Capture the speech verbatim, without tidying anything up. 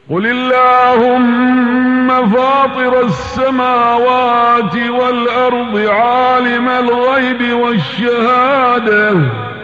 قل اللهم فاطر السماوات والأرض عالم الغيب والشهادة